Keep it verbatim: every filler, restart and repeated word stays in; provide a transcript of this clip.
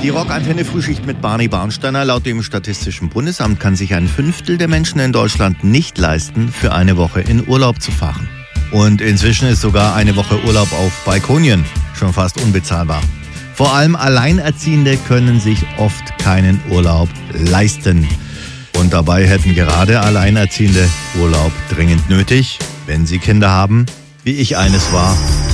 Die Rockantenne Frühschicht mit Barney Barnsteiner. Laut dem Statistischen Bundesamt kann sich ein Fünftel der Menschen in Deutschland nicht leisten, für eine Woche in Urlaub zu fahren. Und inzwischen ist sogar eine Woche Urlaub auf Balkonien schon fast unbezahlbar. Vor allem Alleinerziehende können sich oft keinen Urlaub leisten. Und dabei hätten gerade Alleinerziehende Urlaub dringend nötig, wenn sie Kinder haben, wie ich eines war.